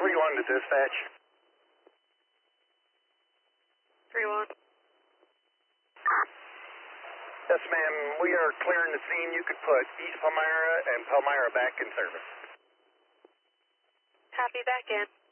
3-1 to dispatch. 3-1. Yes, ma'am. We are clearing the scene. You could put East Palmyra and Palmyra back in service. Copy, back in.